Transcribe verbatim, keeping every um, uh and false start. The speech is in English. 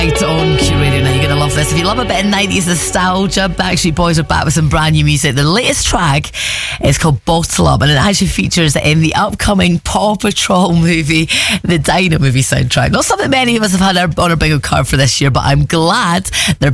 Right on Q Radio. Now you're going to love this. If you love a bit of nineties nostalgia, Backstreet Boys are back with some brand new music. The latest track is called Bottle Up, and it actually features in the upcoming Paw Patrol movie, the Dino movie soundtrack. Not something many of us have had our, on our bingo card for this year, but I'm glad they're